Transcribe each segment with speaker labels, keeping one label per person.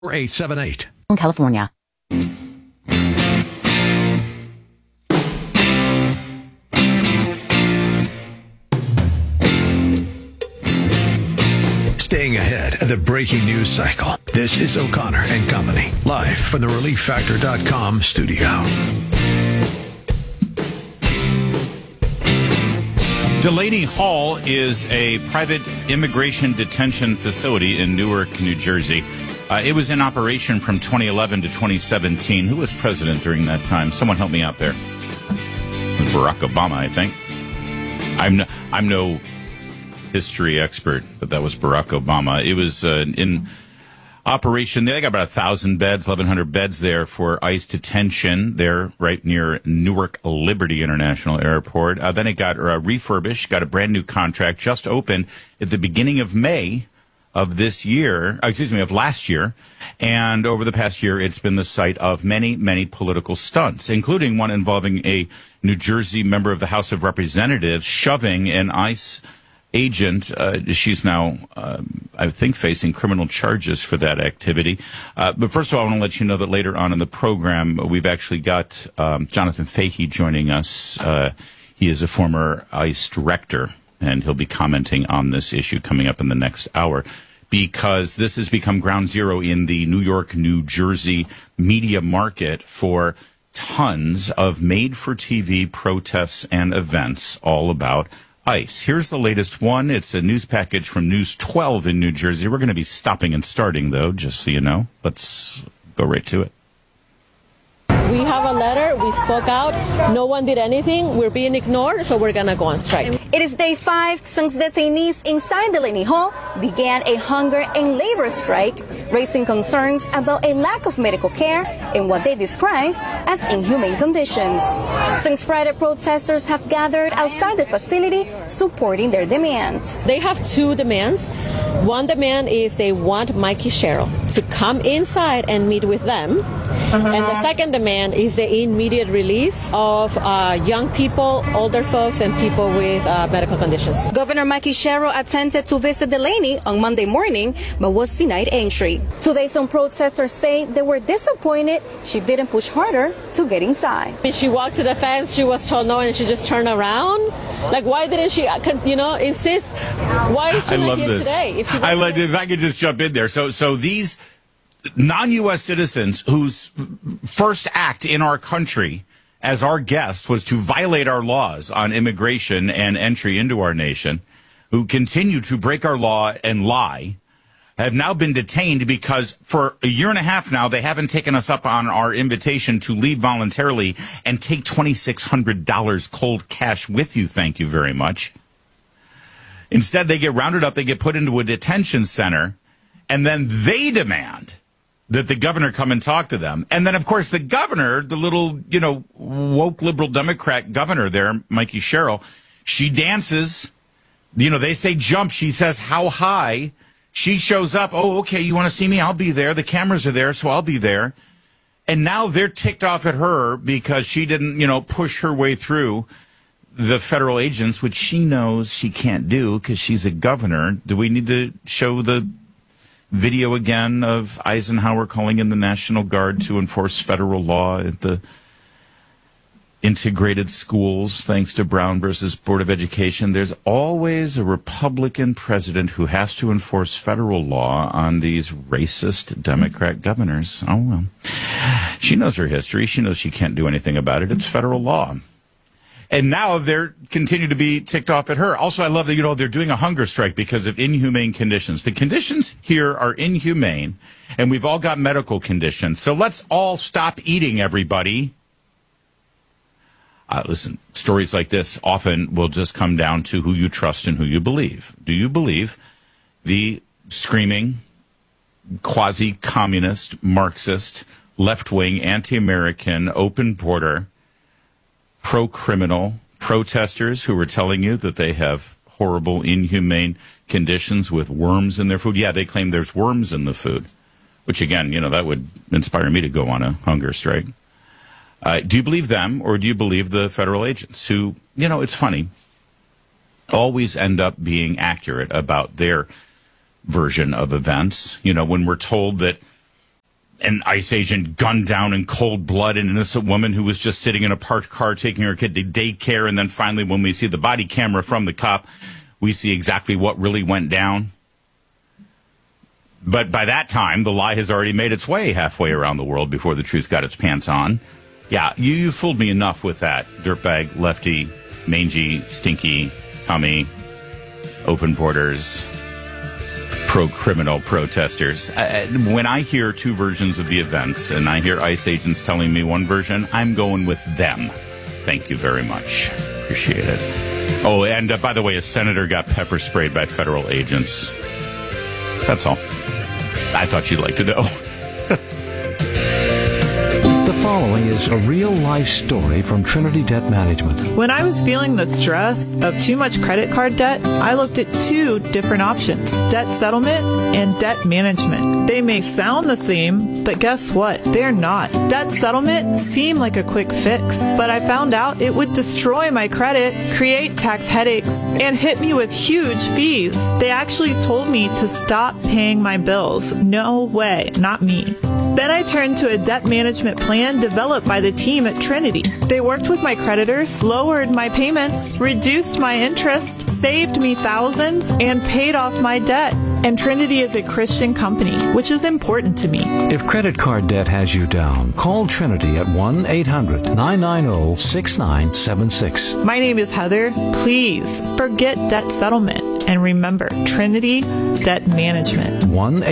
Speaker 1: 4878.
Speaker 2: California.
Speaker 1: Staying ahead of the breaking news cycle. This is O'Connor and Company, live from the ReliefFactor.com studio.
Speaker 3: Delaney Hall is a private immigration detention facility in Newark, New Jersey. It was in operation from 2011 to 2017. Who was president during that time? Someone help me out there. Barack Obama, I think. I'm no history expert, but that was Barack Obama. It was in operation. They got about 1,000 beds, 1,100 beds there for ICE detention there right near Newark Liberty International Airport. Then it got refurbished, got a brand new contract, just opened at the beginning of May of this year, of last year. And over the past year, it's been the site of many, many political stunts, including one involving a New Jersey member of the House of Representatives shoving an ICE agent. She's now, I think, facing criminal charges for that activity. But first of all, I want to let you know that later on in the program, we've actually got Jonathan Fahey joining us. He is a former ICE director, and he'll be commenting on this issue coming up in the next hour, because this has become ground zero in the New York, New Jersey media market for tons of made-for-TV protests and events all about ICE. Here's the latest one. It's a news package from News 12 in New Jersey. We're going to be stopping and starting, though, just so you know. Let's go right to it.
Speaker 4: We have a letter. We spoke out. No one did anything. We're being ignored, so we're going to go on strike.
Speaker 5: It is day 5 since detainees inside Delaney Hall began a hunger and labor strike, raising concerns about a lack of medical care and what they describe as inhumane conditions. Since Friday, protesters have gathered outside the facility supporting their demands.
Speaker 4: They have 2 demands. One demand is they want Mikey Sherrill to come inside and meet with them. And the second demand is the immediate release of young people, older folks, and people with medical conditions.
Speaker 5: Governor Mikey Sherrill attempted to visit Delaney on Monday morning, but was denied entry. Today, some protesters say they were disappointed she didn't push harder to get inside.
Speaker 4: When she walked to the fence, she was told no, and she just turned around. Like, why didn't she, insist? Why is she not here today?
Speaker 3: If I could just jump in there. So these non-U.S. citizens whose first act in our country as our guest was to violate our laws on immigration and entry into our nation, who continue to break our law and lie, have now been detained because for a year and a half now, they haven't taken us up on our invitation to leave voluntarily and take $2,600 cold cash with you. Thank you very much. Instead, they get rounded up, they get put into a detention center, and then they demand that the governor come and talk to them. And then, of course, the governor, the little, woke liberal Democrat governor there, Mikey Sherrill, she dances. They say jump. She says, how high? She shows up. Oh, okay, you want to see me? I'll be there. The cameras are there, so I'll be there. And now they're ticked off at her because she didn't, push her way through the federal agents, which she knows she can't do because she's a governor. Do we need to show the video again of Eisenhower calling in the National Guard to enforce federal law at the integrated schools, thanks to Brown versus Board of Education? There's always a Republican president who has to enforce federal law on these racist Democrat governors. Oh, well. She knows her history. She knows she can't do anything about it. It's federal law. And now they're continue to be ticked off at her. Also, I love that, they're doing a hunger strike because of inhumane conditions. The conditions here are inhumane, and we've all got medical conditions. So let's all stop eating, everybody. Listen, stories like this often will just come down to who you trust and who you believe. Do you believe the screaming, quasi-communist, Marxist, left-wing, anti-American, open border, pro-criminal protesters who were telling you that they have horrible, inhumane conditions with worms in their food? Yeah, they claim there's worms in the food, which, again, that would inspire me to go on a hunger strike. Do you believe them, or do you believe the federal agents who, it's funny, always end up being accurate about their version of events? When we're told that an ICE agent gunned down in cold blood an innocent woman who was just sitting in a parked car taking her kid to daycare. And then finally, when we see the body camera from the cop, we see exactly what really went down. But by that time, the lie has already made its way halfway around the world before the truth got its pants on. Yeah, you fooled me enough with that. Dirtbag, lefty, mangy, stinky, tummy, open borders, pro-criminal protesters. When I hear two versions of the events and I hear ICE agents telling me one version, I'm going with them. Thank you very much. Appreciate it. Oh, and by the way, a senator got pepper sprayed by federal agents. That's all. I thought you'd like to know.
Speaker 1: The following is a real-life story from Trinity Debt Management.
Speaker 2: When I was feeling the stress of too much credit card debt, I looked at two different options: debt settlement and debt management. They may sound the same, but guess what? They're not. Debt settlement seemed like a quick fix, but I found out it would destroy my credit, create tax headaches, and hit me with huge fees. They actually told me to stop paying my bills. No way, not me. Then I turned to a debt management plan developed by the team at Trinity. They worked with my creditors, lowered my payments, reduced my interest, saved me thousands, and paid off my debt. And Trinity is a Christian company, which is important to me.
Speaker 1: If credit card debt has you down, call Trinity at 1-800-990-6976.
Speaker 2: My name is Heather. Please forget debt settlement. And remember, Trinity Debt Management.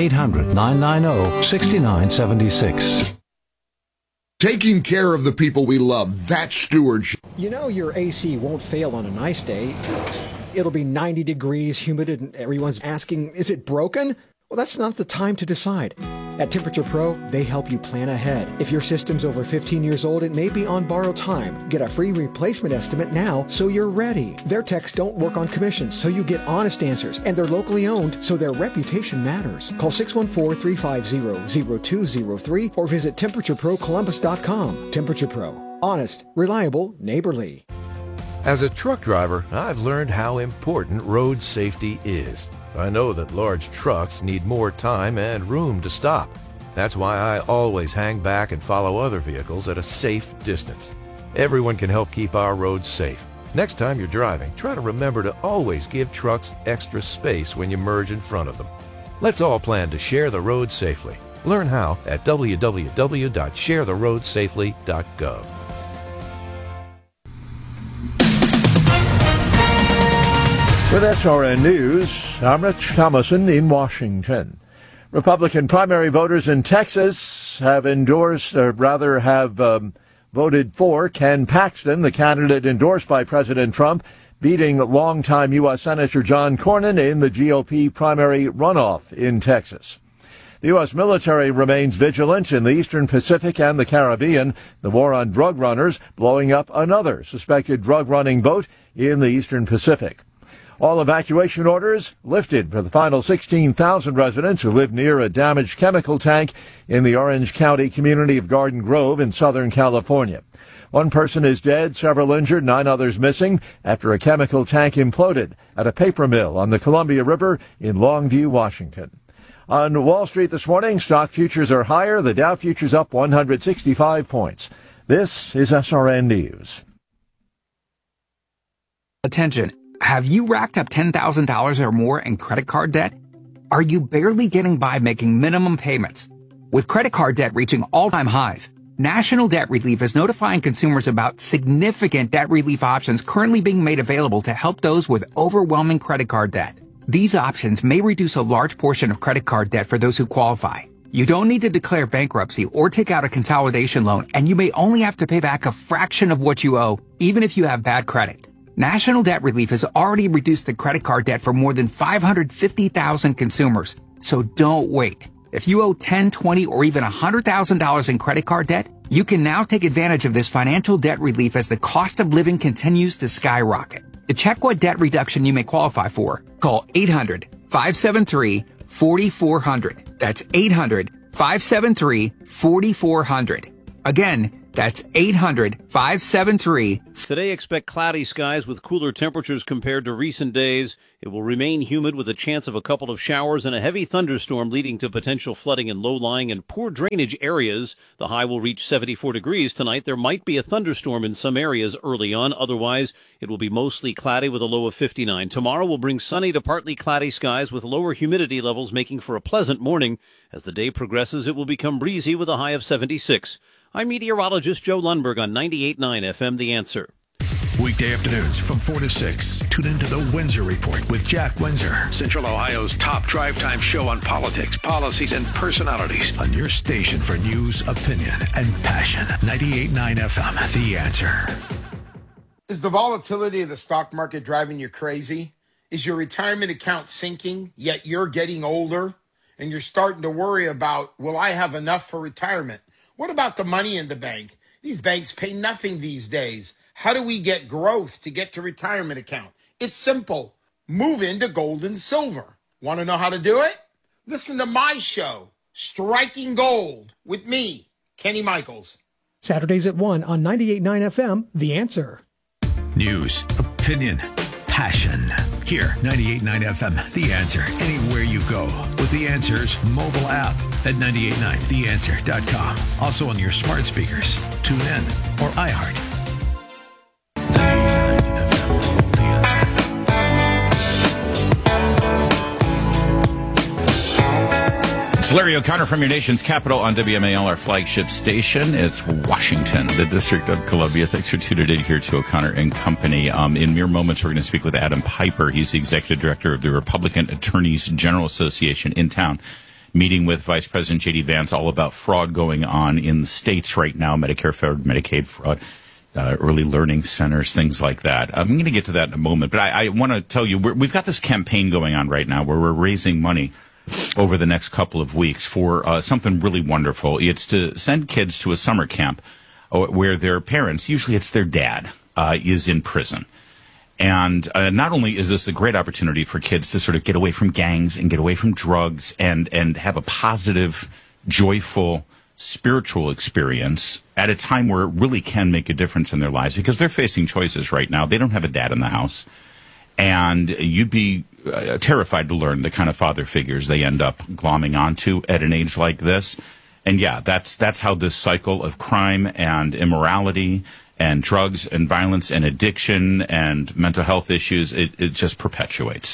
Speaker 1: 1-800-990-6976.
Speaker 6: Taking care of the people we love, that's stewardship.
Speaker 7: You know your AC won't fail on a nice day. It'll be 90 degrees, humid, and everyone's asking, is it broken? Well, that's not the time to decide. At Temperature Pro, they help you plan ahead. If your system's over 15 years old, it may be on borrowed time. Get a free replacement estimate now so you're ready. Their techs don't work on commissions, so you get honest answers. And they're locally owned, so their reputation matters. Call 614-350-0203 or visit TemperatureProColumbus.com. Temperature Pro. Honest, reliable, neighborly.
Speaker 8: As a truck driver, I've learned how important road safety is. I know that large trucks need more time and room to stop. That's why I always hang back and follow other vehicles at a safe distance. Everyone can help keep our roads safe. Next time you're driving, try to remember to always give trucks extra space when you merge in front of them. Let's all plan to share the road safely. Learn how at www.sharetheroadsafely.gov.
Speaker 9: With SRN News, I'm Rich Thomason in Washington. Republican primary voters in Texas have voted for Ken Paxton, the candidate endorsed by President Trump, beating longtime U.S. Senator John Cornyn in the GOP primary runoff in Texas. The U.S. military remains vigilant in the Eastern Pacific and the Caribbean, the war on drug runners blowing up another suspected drug-running boat in the Eastern Pacific. All evacuation orders lifted for the final 16,000 residents who live near a damaged chemical tank in the Orange County community of Garden Grove in Southern California. One person is dead, several injured, 9 others missing after a chemical tank imploded at a paper mill on the Columbia River in Longview, Washington. On Wall Street this morning, stock futures are higher. The Dow futures up 165 points. This is SRN News.
Speaker 10: Attention. Have you racked up $10,000 or more in credit card debt? Are you barely getting by making minimum payments? With credit card debt reaching all-time highs, National Debt Relief is notifying consumers about significant debt relief options currently being made available to help those with overwhelming credit card debt. These options may reduce a large portion of credit card debt for those who qualify. You don't need to declare bankruptcy or take out a consolidation loan, and you may only have to pay back a fraction of what you owe, even if you have bad credit. National Debt Relief has already reduced the credit card debt for more than 550,000 consumers. So don't wait. If you owe $10, $20, or even $100,000 in credit card debt, you can now take advantage of this financial debt relief as the cost of living continues to skyrocket. To check what debt reduction you may qualify for, call 800-573-4400. That's 800-573-4400. Again, That's 800-573.
Speaker 11: Today, expect cloudy skies with cooler temperatures compared to recent days. It will remain humid with a chance of a couple of showers and a heavy thunderstorm leading to potential flooding in low-lying and poor drainage areas. The high will reach 74 degrees tonight. There might be a thunderstorm in some areas early on. Otherwise, it will be mostly cloudy with a low of 59. Tomorrow will bring sunny to partly cloudy skies with lower humidity levels, making for a pleasant morning. As the day progresses, it will become breezy with a high of 76. I'm meteorologist Joe Lundberg on 98.9 FM, The Answer.
Speaker 1: Weekday afternoons from 4 to 6. Tune into the Windsor Report with Jack Windsor.
Speaker 12: Central Ohio's top drive time show on politics, policies, and personalities.
Speaker 1: On your station for news, opinion, and passion. 98.9 FM, The Answer.
Speaker 13: Is the volatility of the stock market driving you crazy? Is your retirement account sinking, yet you're getting older? And you're starting to worry about, will I have enough for retirement? What about the money in the bank? These banks pay nothing these days. How do we get growth to get to retirement account? It's simple. Move into gold and silver. Want to know how to do it? Listen to my show, Striking Gold, with me, Kenny Michaels.
Speaker 7: Saturdays at 1 on 98.9 FM, The Answer.
Speaker 1: News, opinion, passion. Here, 98.9 FM, The Answer. Anywhere you go with The Answer's mobile app at 98.9theanswer.com. Also on your smart speakers. Tune in or iHeart. 98.9 FM, The
Speaker 3: Answer. It's Larry O'Connor from your nation's capital on WMAL, our flagship station. It's Washington, the District of Columbia. Thanks for tuning in here to O'Connor and Company. In mere moments, we're going to speak with Adam Piper. He's the executive director of the Republican Attorneys General Association in town, meeting with Vice President J.D. Vance all about fraud going on in the states right now, Medicare fraud, Medicaid fraud, early learning centers, things like that. I'm going to get to that in a moment, but I want to tell you, we've got this campaign going on right now where we're raising money over the next couple of weeks for something really wonderful. It's to send kids to a summer camp where their parents, usually it's their dad, is in prison. And not only is this a great opportunity for kids to sort of get away from gangs and get away from drugs and have a positive, joyful, spiritual experience at a time where it really can make a difference in their lives, because they're facing choices right now. They don't have a dad in the house. And you'd be terrified to learn the kind of father figures they end up glomming onto at an age like this. And yeah, that's how this cycle of crime and immorality and drugs and violence and addiction and mental health issues, it just perpetuates.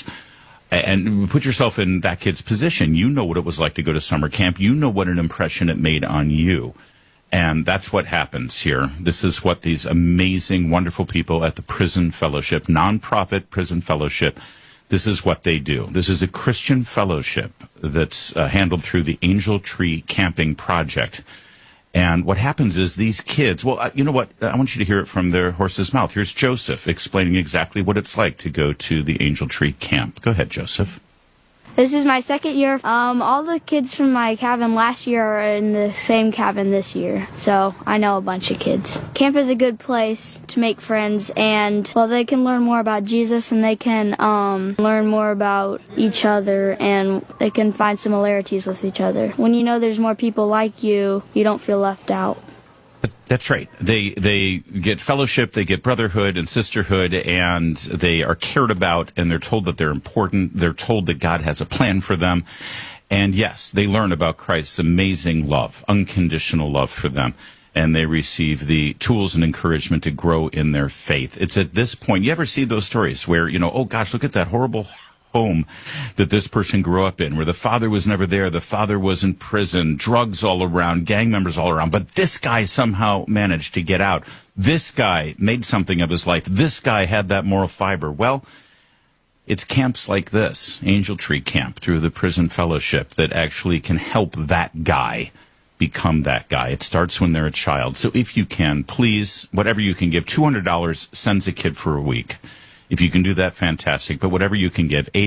Speaker 3: And put yourself in that kid's position. You know what it was like to go to summer camp. You know what an impression it made on you. And that's what happens here. This is what these amazing, wonderful people at the Prison Fellowship, nonprofit Prison Fellowship, this is what they do. This is a Christian fellowship that's handled through the Angel Tree Camping Project. And what happens is these kids, well, you know what? I want you to hear it from their horse's mouth. Here's Joseph explaining exactly what it's like to go to the Angel Tree Camp. Go ahead, Joseph.
Speaker 14: This is my second year. All the kids from my cabin last year are in the same cabin this year, so I know a bunch of kids. Camp is a good place to make friends, and, well, they can learn more about Jesus, and they can learn more about each other, and they can find similarities with each other. When you know there's more people like you, you don't feel left out.
Speaker 3: That's right. They get fellowship, they get brotherhood and sisterhood, and they are cared about, and they're told that they're important. They're told that God has a plan for them. And yes, they learn about Christ's amazing love, unconditional love for them. And they receive the tools and encouragement to grow in their faith. It's at this point, you ever see those stories where, you know, oh gosh, look at that horrible home that this person grew up in, where the father was never there, the father was in prison, drugs all around, gang members all around, but this guy somehow managed to get out. This guy made something of his life. This guy had that moral fiber. Well, it's camps like this, Angel Tree Camp, through the Prison Fellowship, that actually can help that guy become that guy. It starts when they're a child. So if you can, please, whatever you can give, $200 sends a kid for a week. If you can do that, fantastic. But whatever you can give,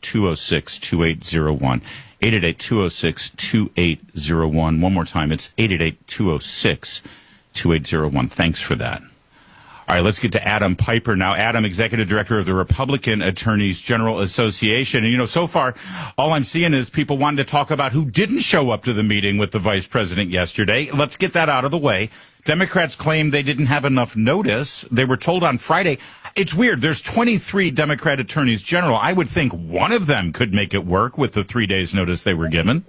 Speaker 3: 888-206-2801. 888-206-2801. One more time, it's 888-206-2801. Thanks for that. All right, let's get to Adam Piper now. Adam, Executive Director of the Republican Attorneys General Association. And, so far, all I'm seeing is people wanting to talk about who didn't show up to the meeting with the vice president yesterday. Let's get that out of the way. Democrats claim they didn't have enough notice. They were told on Friday. It's weird. There's 23 Democrat attorneys general. I would think one of them could make it work with the 3 days notice they were given.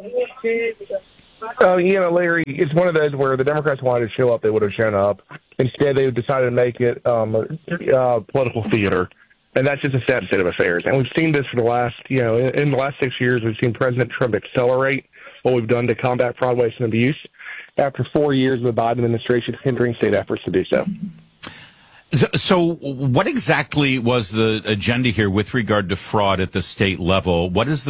Speaker 15: Larry, it's one of those where the Democrats wanted to show up, they would have shown up. Instead, they decided to make it political theater. And that's just a sad state of affairs. And we've seen this for the last, in the last 6 years, we've seen President Trump accelerate what we've done to combat fraud, waste, and abuse after 4 years of the Biden administration hindering state efforts to do so.
Speaker 3: So what exactly was the agenda here with regard to fraud at the state level? What does the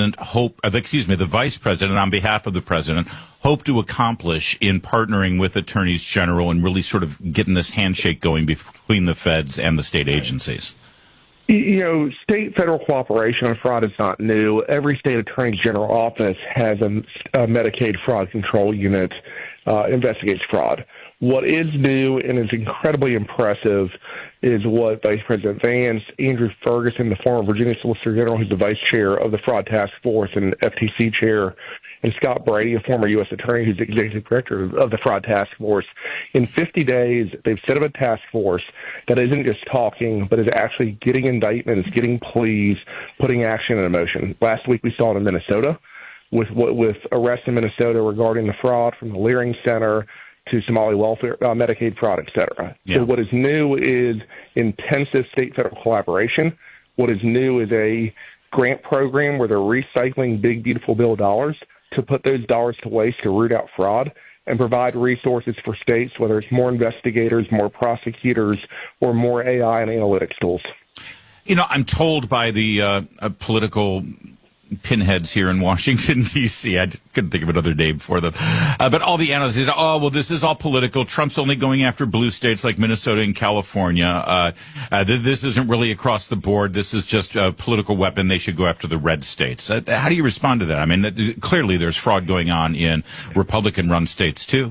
Speaker 3: the vice president, on behalf of the president, hope to accomplish in partnering with attorneys general and really sort of getting this handshake going between the feds and the state agencies?
Speaker 15: State-federal cooperation on fraud is not new. Every state attorney general office has a Medicaid fraud control unit, investigates fraud. What is new and is incredibly impressive is what Vice President Vance, Andrew Ferguson, the former Virginia Solicitor General, who's the vice chair of the Fraud Task Force and FTC chair, and Scott Brady, a former U.S. attorney who's executive director of the Fraud Task Force. In 50 days, they've set up a task force that isn't just talking, but is actually getting indictments, getting pleas, putting action in motion. Last week we saw it in Minnesota with arrests in Minnesota regarding the fraud from the Leering Center to Somali welfare, Medicaid fraud, et cetera. Yeah. So what is new is intensive state-federal collaboration. What is new is a grant program where they're recycling big, beautiful bill dollars to put those dollars to waste to root out fraud and provide resources for states, whether it's more investigators, more prosecutors, or more AI and analytics tools.
Speaker 3: I'm told by the political pinheads here in Washington, D.C. I couldn't think of another name for them. But all the analysts said, this is all political. Trump's only going after blue states like Minnesota and California. This isn't really across the board. This is just a political weapon. They should go after the red states. How do you respond to that? I mean, clearly there's fraud going on in Republican-run states, too.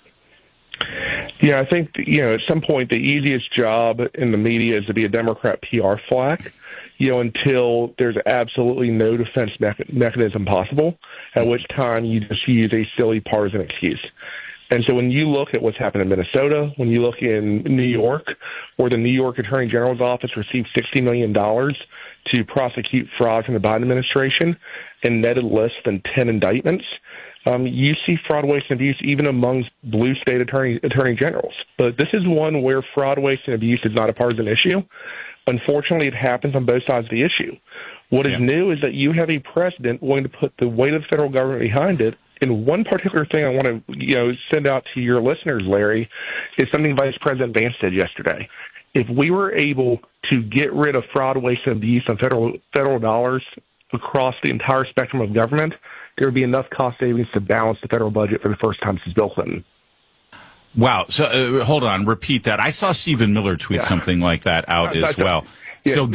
Speaker 15: Yeah, I think, at some point the easiest job in the media is to be a Democrat PR flack. Until there's absolutely no defense mechanism possible, at which time you just use a silly partisan excuse. And so when you look at what's happened in Minnesota, when you look in New York, where the New York Attorney General's office received $60 million to prosecute fraud from the Biden administration and netted less than 10 indictments, you see fraud, waste, and abuse even amongst blue state attorney generals. But this is one where fraud, waste, and abuse is not a partisan issue. Unfortunately, it happens on both sides of the issue. What is new is that you have a president willing to put the weight of the federal government behind it. And one particular thing I want to send out to your listeners, Larry, is something Vice President Vance did yesterday. If we were able to get rid of fraud, waste, and abuse on federal dollars across the entire spectrum of government, there would be enough cost savings to balance the federal budget for the first time since Bill Clinton.
Speaker 3: Wow. So hold on. Repeat that. I saw Stephen Miller tweet something like that out as well. So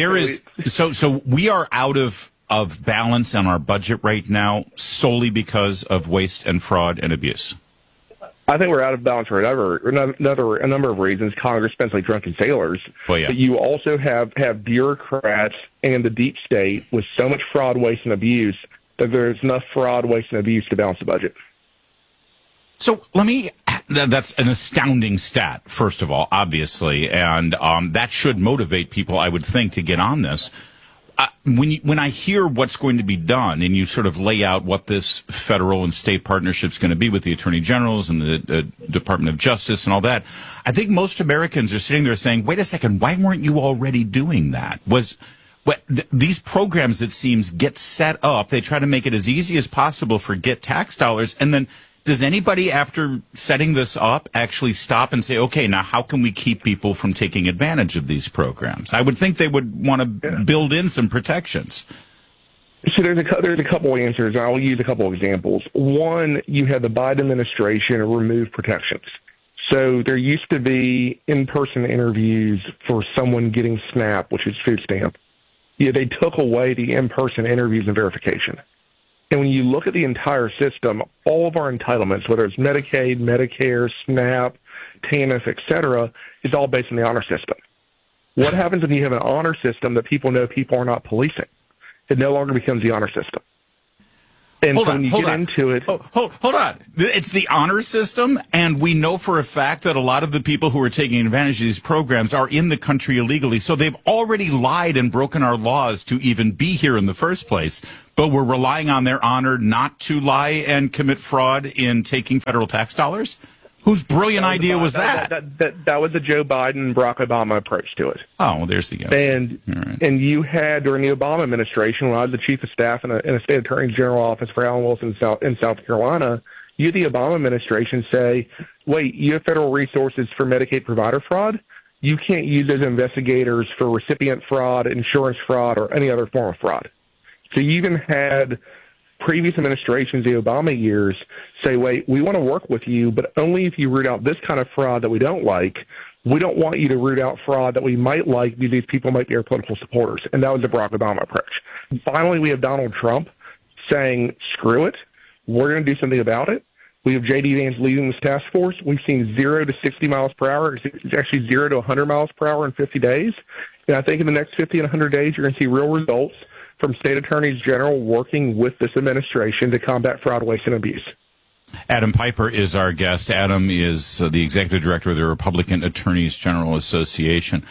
Speaker 3: so we are out of balance on our budget right now solely because of waste and fraud and abuse.
Speaker 15: I think we're out of balance for a number of reasons. Congress spends like drunken sailors.
Speaker 3: Well, yeah.
Speaker 15: But you also have bureaucrats and the deep state with so much fraud, waste, and abuse that there's enough fraud, waste, and abuse to balance the budget.
Speaker 3: So that's an astounding stat, first of all, obviously, and that should motivate people, I would think, to get on this. When I hear what's going to be done, and you sort of lay out what this federal and state partnership is going to be with the attorney generals and the Department of Justice and all that, I think most Americans are sitting there saying, wait a second, why weren't you already doing that? These programs, it seems, get set up. They try to make it as easy as possible for get tax dollars, and then does anybody, after setting this up, actually stop and say, okay, now how can we keep people from taking advantage of these programs? I would think they would want to build in some protections.
Speaker 15: So there's a couple answers. I'll use a couple examples. One, you had the Biden administration remove protections. So there used to be in-person interviews for someone getting SNAP, which is food stamp. Yeah, they took away the in-person interviews and verification. And when you look at the entire system, all of our entitlements, whether it's Medicaid, Medicare, SNAP, TANF, et cetera, is all based on the honor system. What happens when you have an honor system that people know people are not policing? It no longer becomes the honor system. And
Speaker 3: hold
Speaker 15: so
Speaker 3: on,
Speaker 15: when you
Speaker 3: hold
Speaker 15: get
Speaker 3: on.
Speaker 15: into it...
Speaker 3: Hold on. It's the honor system, and we know for a fact that a lot of the people who are taking advantage of these programs are in the country illegally, so they've already lied and broken our laws to even be here in the first place, but we're relying on their honor not to lie and commit fraud in taking federal tax dollars? Whose brilliant idea was that?
Speaker 15: That was the Joe Biden, Barack Obama approach to it.
Speaker 3: Oh, well, there's the answer.
Speaker 15: And you had, during the Obama administration, when I was the chief of staff in a state attorney general office for Alan Wilson in South Carolina, you, the Obama administration, say, wait, you have federal resources for Medicaid provider fraud? You can't use those investigators for recipient fraud, insurance fraud, or any other form of fraud. So you even had previous administrations, the Obama years, say, wait, we want to work with you, but only if you root out this kind of fraud that we don't like. We don't want you to root out fraud that we might like because these people might be our political supporters. And that was the Barack Obama approach. Finally, we have Donald Trump saying, screw it. We're going to do something about it. We have J.D. Vance leading this task force. We've seen 0 to 60 miles per hour. It's actually 0 to 100 miles per hour in 50 days. And I think in the next 50 and 100 days, you're going to see real results from state attorneys general working with this administration to combat fraud, waste, and abuse.
Speaker 3: Adam Piper is our guest. Adam is the executive director of the Republican Attorneys General Association.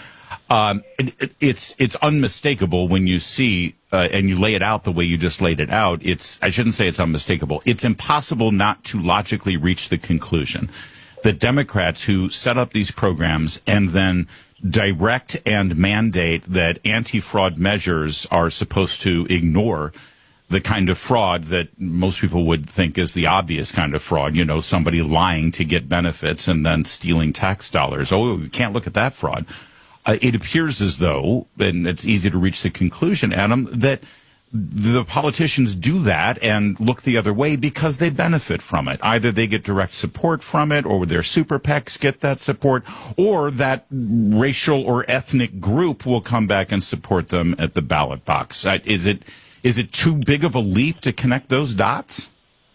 Speaker 3: It's unmistakable when you see and you lay it out the way you just laid it out. I shouldn't say it's unmistakable. It's impossible not to logically reach the conclusion that Democrats who set up these programs and then direct and mandate that anti-fraud measures are supposed to ignore the kind of fraud that most people would think is the obvious kind of fraud, somebody lying to get benefits and then stealing tax dollars. Oh, you can't look at that fraud. It appears as though, and it's easy to reach the conclusion, Adam, that the politicians do that and look the other way because they benefit from it. Either they get direct support from it, or their super PACs get that support, or that racial or ethnic group will come back and support them at the ballot box. Is it too big of a leap to connect those dots?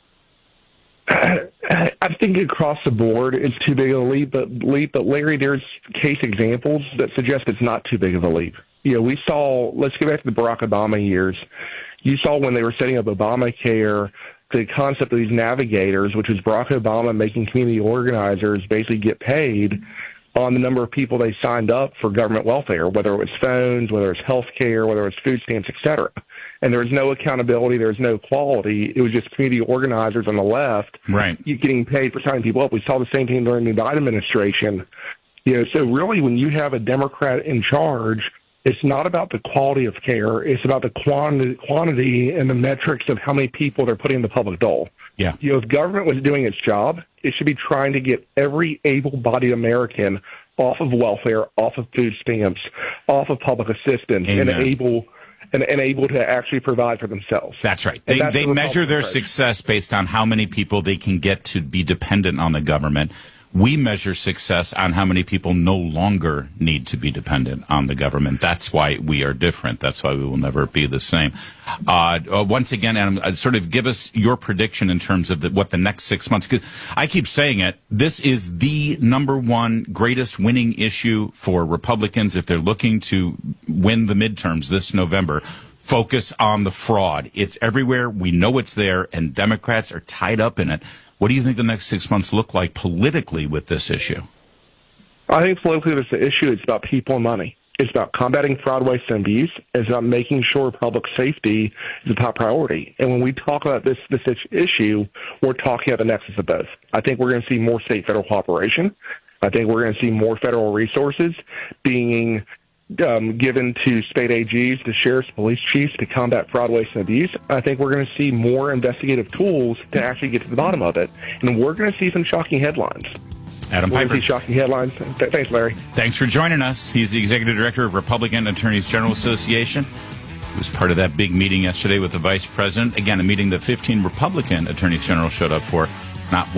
Speaker 15: I think across the board it's too big of a leap, but Larry, there's case examples that suggest it's not too big of a leap. We saw, let's go back to the Barack Obama years. You saw when they were setting up Obamacare, the concept of these navigators, which was Barack Obama making community organizers basically get paid on the number of people they signed up for government welfare, whether it was phones, whether it's health care, whether it's food stamps, et cetera. And there was no accountability, there was no quality. It was just community organizers on the left getting paid for signing people up. We saw the same thing during the Biden administration. So really when you have a Democrat in charge, it's not about the quality of care. It's about the quantity and the metrics of how many people they're putting in the public dole.
Speaker 3: Yeah.
Speaker 15: If government was doing its job, it should be trying to get every able-bodied American off of welfare, off of food stamps, off of public assistance, and able to actually provide for themselves.
Speaker 3: That's right. They measure their success based on how many people they can get to be dependent on the government. We measure success on how many people no longer need to be dependent on the government. That's why we are different. That's why we will never be the same. Once again, Adam, sort of give us your prediction in terms of what the next 6 months. 'Cause I keep saying it. This is the number one greatest winning issue for Republicans if they're looking to win the midterms this November. Focus on the fraud. It's everywhere. We know it's there, and Democrats are tied up in it. What do you think the next 6 months look like politically with this issue?
Speaker 15: I think politically with the issue, it's about people and money. It's about combating fraud, waste, and abuse. It's about making sure public safety is a top priority. And when we talk about this issue, we're talking about the nexus of both. I think we're going to see more state-federal cooperation. I think we're going to see more federal resources being given to state AGs, to sheriffs, police chiefs to combat fraud, waste, and abuse. I think we're going to see more investigative tools to actually get to the bottom of it. And we're going to see some shocking headlines.
Speaker 3: Adam Piper.
Speaker 15: See shocking headlines. Thanks, Larry.
Speaker 3: Thanks for joining us. He's the executive director of Republican Attorneys General Association. He was part of that big meeting yesterday with the vice president. Again, a meeting that 15 Republican attorneys general showed up for. Not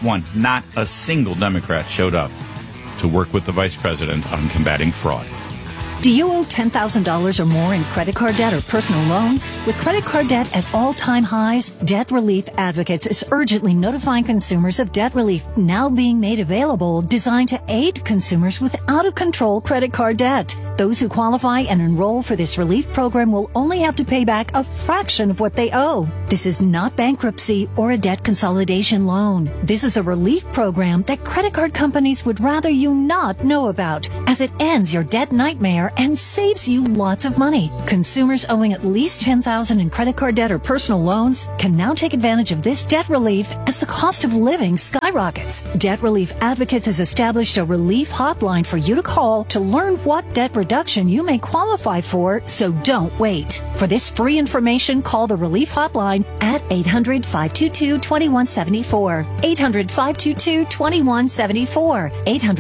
Speaker 3: a single Democrat showed up to work with the vice president on combating fraud.
Speaker 16: Do you owe $10,000 or more in credit card debt or personal loans? With credit card debt at all-time highs, Debt Relief Advocates is urgently notifying consumers of debt relief now being made available, designed to aid consumers with out-of-control credit card debt. Those who qualify and enroll for this relief program will only have to pay back a fraction of what they owe. This is not bankruptcy or a debt consolidation loan. This is a relief program that credit card companies would rather you not know about, as it ends your debt nightmare and saves you lots of money. Consumers owing at least $10,000 in credit card debt or personal loans can now take advantage of this debt relief as the cost of living skyrockets. Debt Relief Advocates has established a relief hotline for you to call to learn what debt reduction you may qualify for, so don't wait. For this free information, call the relief hotline at 800-522-2174. 800-522-2174.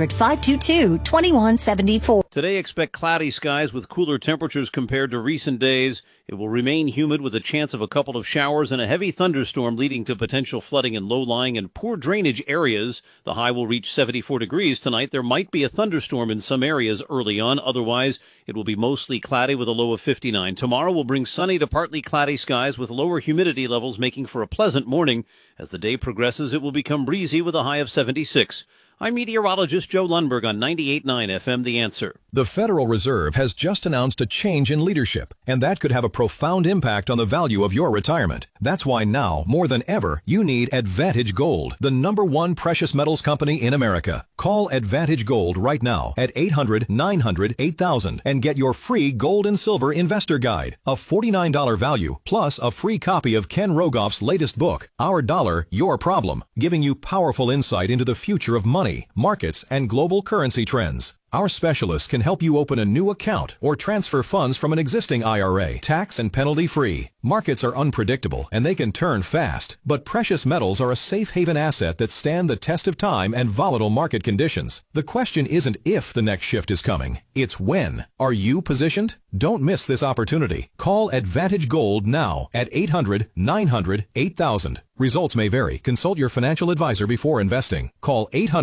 Speaker 16: 800-522-2174.
Speaker 11: Today, expect cloudy skies with cooler temperatures compared to recent days. It will remain humid with a chance of a couple of showers and a heavy thunderstorm leading to potential flooding in low-lying and poor drainage areas. The high will reach 74 degrees tonight. There might be a thunderstorm in some areas early on. Otherwise, it will be mostly cloudy with a low of 59. Tomorrow will bring sunny to partly cloudy skies with lower humidity levels, making for a pleasant morning. As the day progresses, it will become breezy with a high of 76. I'm meteorologist Joe Lundberg on 98.9 FM, The Answer.
Speaker 17: The Federal Reserve has just announced a change in leadership, and that could have a profound impact on the value of your retirement. That's why now, more than ever, you need Advantage Gold, the #1 precious metals company in America. Call Advantage Gold right now at 800-900-8000 and get your free gold and silver investor guide, a $49 value, plus a free copy of Ken Rogoff's latest book, Our Dollar, Your Problem, giving you powerful insight into the future of money, markets, and global currency trends. Our specialists can help you open a new account or transfer funds from an existing IRA, tax and penalty free. Markets are unpredictable and they can turn fast, but precious metals are a safe haven asset that stand the test of time and volatile market conditions. The question isn't if the next shift is coming, it's when. Are you positioned? Don't miss this opportunity. Call Advantage Gold now at 800-900-8000. Results may vary. Consult your financial advisor before investing. Call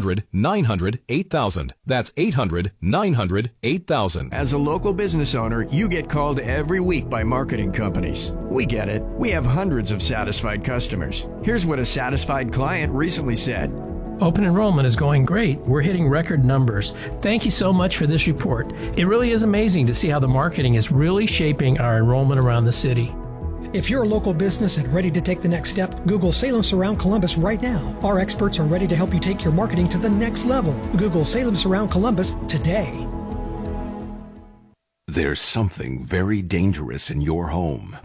Speaker 17: 800-900-8000. That's 800-900-8000.
Speaker 18: As a local business owner, you get called every week by marketing companies. We get it. We have hundreds of satisfied customers. Here's what a satisfied client recently said.
Speaker 19: Open enrollment is going great. We're hitting record numbers. Thank you so much for this report. It really is amazing to see how the marketing is really shaping our enrollment around the city.
Speaker 7: If you're a local business and ready to take the next step, Google Salem Surround Columbus right now. Our experts are ready to help you take your marketing to the next level. Google Salem Surround Columbus today.
Speaker 20: There's something very dangerous in your home.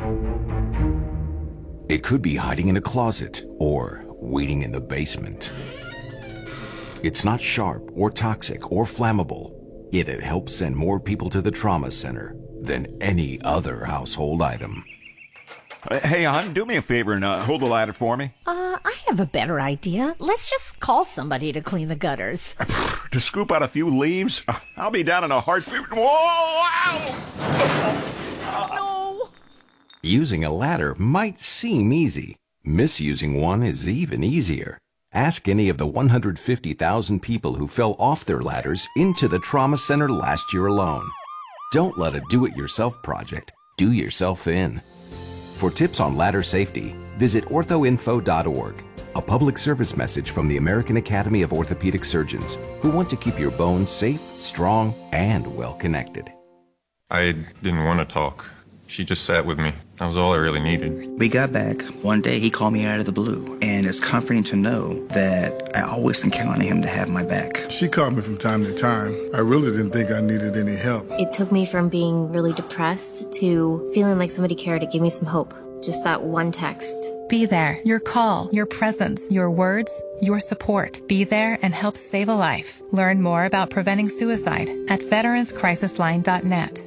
Speaker 20: It could be hiding in a closet or waiting in the basement. It's not sharp or toxic or flammable, yet it helps send more people to the trauma center than any other household item.
Speaker 21: Hey, hon, do me a favor and hold the ladder for me.
Speaker 22: I have a better idea. Let's just call somebody to clean the gutters.
Speaker 21: To scoop out a few leaves? I'll be down in a heartbeat. Whoa! Ow!
Speaker 22: No!
Speaker 20: Using a ladder might seem easy. Misusing one is even easier. Ask any of the 150,000 people who fell off their ladders into the trauma center last year alone. Don't let a do-it-yourself project do yourself in. For tips on ladder safety, visit orthoinfo.org, a public service message from the American Academy of Orthopedic Surgeons, who want to keep your bones safe, strong, and well-connected.
Speaker 23: I didn't want to talk. She just sat with me. That was all I really needed.
Speaker 24: We got back. One day he called me out of the blue, and it's comforting to know that I always can count on him to have my back.
Speaker 25: She called me from time to time. I really didn't think I needed any help.
Speaker 26: It took me from being really depressed to feeling like somebody cared. It gave me some hope. Just that one text.
Speaker 27: Be there. Your call, your presence, your words, your support. Be there and help save a life. Learn more about preventing suicide at veteranscrisisline.net.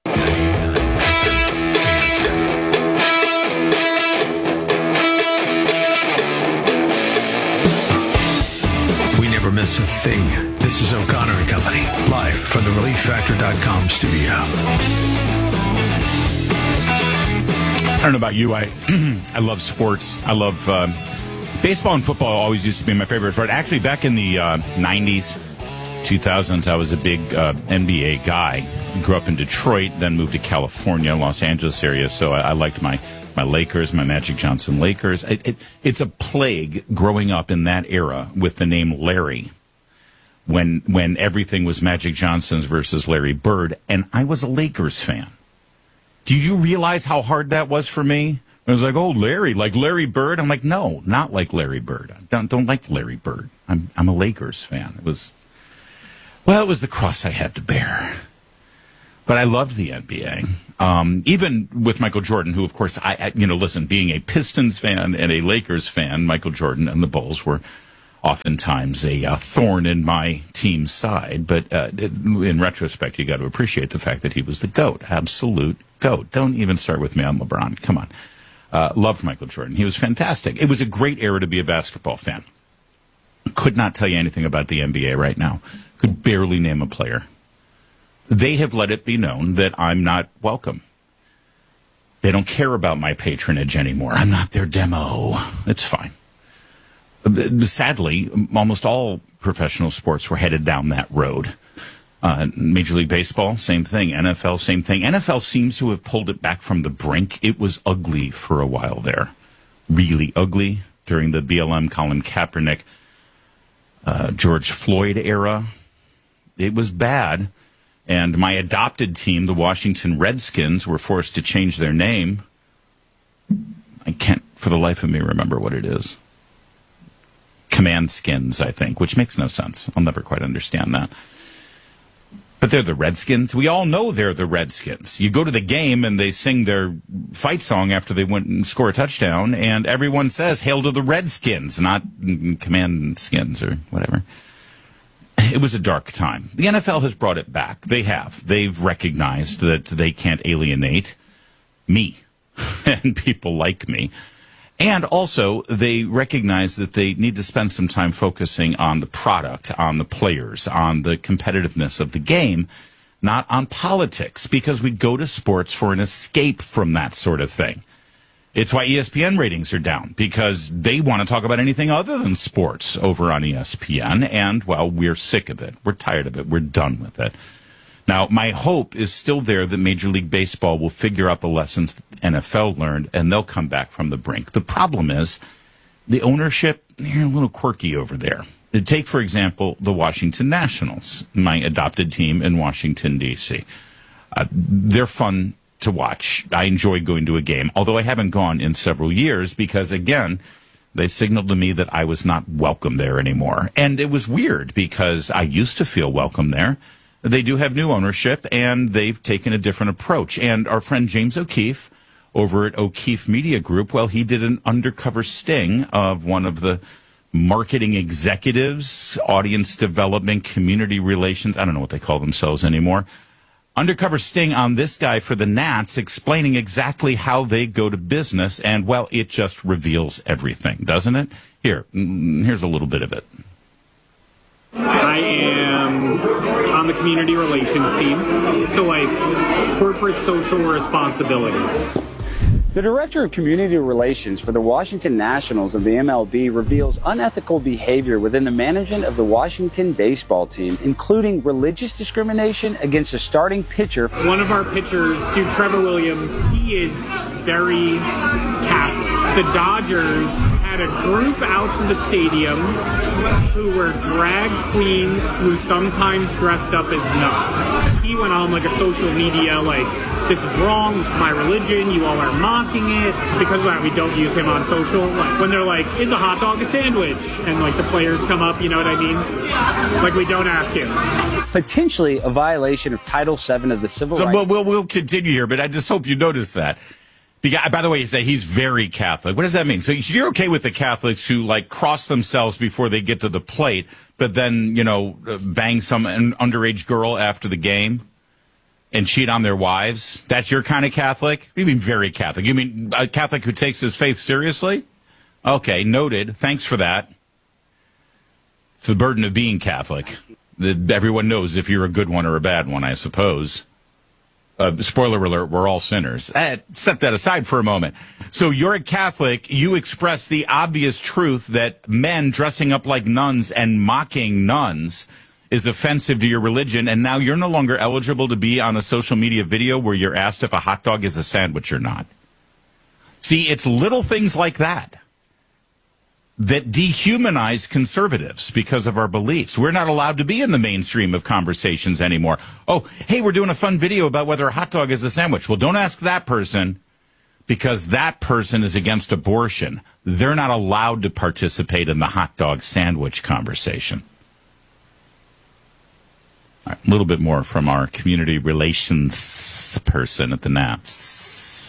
Speaker 1: Never miss a thing. This is O'Connor and Company, live from the ReliefFactor.com studio.
Speaker 3: I don't know about you. I love sports. I love baseball and football. Always used to be my favorite sport. Actually, back in the 90s, 2000s, I was a big NBA guy. Grew up in Detroit, then moved to California, Los Angeles area. So I liked my Lakers, my Magic Johnson Lakers. It's a plague growing up in that era with the name Larry, when everything was Magic Johnson's versus Larry Bird, and I was a Lakers fan. Do you realize how hard that was for me? I was like, oh, Larry, like Larry Bird? I'm like, no, not like Larry Bird. I don't like Larry Bird. I'm a Lakers fan. It was the cross I had to bear. But I loved the NBA. Even with Michael Jordan, who, of course, listen, being a Pistons fan and a Lakers fan, Michael Jordan and the Bulls were oftentimes a thorn in my team's side. But in retrospect, you got to appreciate the fact that he was the GOAT, absolute GOAT. Don't even start with me on LeBron. Come on. Loved Michael Jordan. He was fantastic. It was a great era to be a basketball fan. Could not tell you anything about the NBA right now. Could barely name a player. They have let it be known that I'm not welcome. They don't care about my patronage anymore. I'm not their demo. It's fine. Sadly, almost all professional sports were headed down that road. Major League Baseball, same thing. NFL, same thing. NFL seems to have pulled it back from the brink. It was ugly for a while there. Really ugly during the BLM, Colin Kaepernick, George Floyd era. It was bad. And my adopted team, the Washington Redskins, were forced to change their name. I can't, for the life of me, remember what it is. Command Skins, I think, which makes no sense. I'll never quite understand that. But they're the Redskins. We all know they're the Redskins. You go to the game and they sing their fight song after they went and score a touchdown, and everyone says, "Hail to the Redskins," not Command Skins or whatever. It was a dark time. The NFL has brought it back. They have. They've recognized that they can't alienate me and people like me. And also, they recognize that they need to spend some time focusing on the product, on the players, on the competitiveness of the game, not on politics, because we go to sports for an escape from that sort of thing. It's why ESPN ratings are down, because they want to talk about anything other than sports over on ESPN, and, well, we're sick of it. We're tired of it. We're done with it. Now, my hope is still there that Major League Baseball will figure out the lessons the NFL learned, and they'll come back from the brink. The problem is the ownership, they're a little quirky over there. Take, for example, the Washington Nationals, my adopted team in Washington, D.C. They're fun to watch. I enjoy going to a game, although I haven't gone in several years because, again, they signaled to me that I was not welcome there anymore. And it was weird because I used to feel welcome there. They do have new ownership, and they've taken a different approach. And our friend James O'Keefe over at O'Keefe Media Group, well, he did an undercover sting of one of the marketing executives, audience development, community relations. I don't know what they call themselves anymore. Undercover sting on this guy for the Nats, explaining exactly how they go to business. And, well, it just reveals everything, doesn't it? Here's a little bit of it.
Speaker 2: I am on the community relations team, so like corporate social responsibility.
Speaker 4: The director of community relations for the Washington Nationals of the MLB reveals unethical behavior within the management of the Washington baseball team, including religious discrimination against a starting pitcher.
Speaker 2: One of our pitchers, dude, Trevor Williams, he is very Catholic. The Dodgers had a group out to the stadium who were drag queens who sometimes dressed up as nuns. He went on like a social media, like, this is wrong, this is my religion, you all are mocking it. Because of that, we don't use him on social. Like, when they're like, is a hot dog a sandwich? And like the players come up, you know what I mean? Like, we don't ask him.
Speaker 4: Potentially a violation of Title VII of the Civil Rights.
Speaker 3: We'll continue here, but I just hope you notice that. By the way, you say he's very Catholic. What does that mean? So you're okay with the Catholics who, like, cross themselves before they get to the plate, but then, bang some underage girl after the game and cheat on their wives? That's your kind of Catholic? You mean very Catholic? You mean a Catholic who takes his faith seriously? Okay, noted. Thanks for that. It's the burden of being Catholic. Everyone knows if you're a good one or a bad one, I suppose. Spoiler alert, we're all sinners. Set that aside for a moment. So you're a Catholic. You express the obvious truth that men dressing up like nuns and mocking nuns is offensive to your religion, and now you're no longer eligible to be on a social media video where you're asked if a hot dog is a sandwich or not. See, it's little things like that dehumanize conservatives because of our beliefs. We're not allowed to be in the mainstream of conversations anymore. Oh, hey, we're doing a fun video about whether a hot dog is a sandwich. Well, don't ask that person because that person is against abortion. They're not allowed to participate in the hot dog sandwich conversation. All right, a little bit more from our community relations person at the NAPS.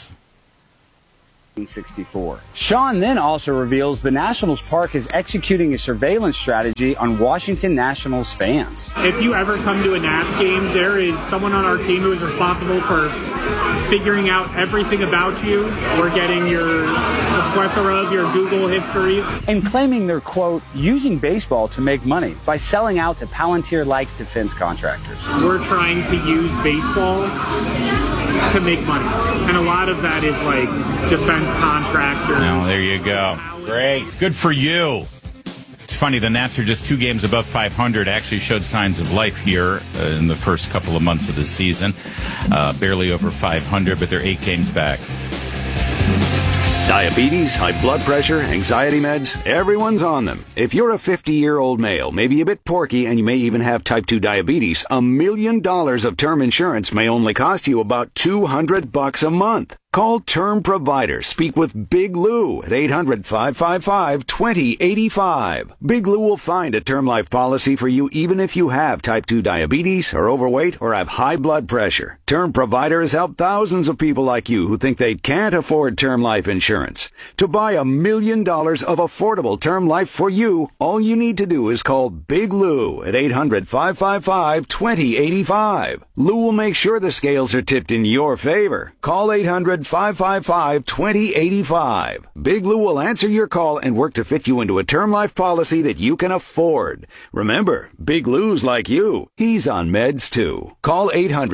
Speaker 4: 1964. Sean then also reveals the Nationals park is executing a surveillance strategy on Washington Nationals fans.
Speaker 2: If you ever come to a Nats game, there is someone on our team who is responsible for figuring out everything about you. We're getting the plethora of your Google history.
Speaker 4: And claiming they're, quote, using baseball to make money by selling out to Palantir-like defense contractors.
Speaker 2: We're trying to use baseball to make money. And a lot of that is like defense contractors.
Speaker 3: Oh, there you go. Great. Good for you. It's funny, the Nats are just 2 games above 500, actually showed signs of life here in the first couple of months of the season. Barely over 500, but they're 8 games back.
Speaker 5: Diabetes, high blood pressure, anxiety meds, everyone's on them. If you're a 50-year-old male, maybe a bit porky, and you may even have type 2 diabetes, $1 million of term insurance may only cost you about $200 a month. Call Term Provider. Speak with Big Lou at 800-555-2085. Big Lou will find a term life policy for you even if you have type 2 diabetes, are overweight, or have high blood pressure. Term Provider has helped thousands of people like you who think they can't afford term life insurance. To buy $1 million of affordable term life for you, all you need to do is call Big Lou at 800-555-2085. Lou will make sure the scales are tipped in your favor. Call 800-555-2085. Big Lou will answer your call and work to fit you into a term life policy that you can afford. Remember, Big Lou's like you. He's on meds too. Call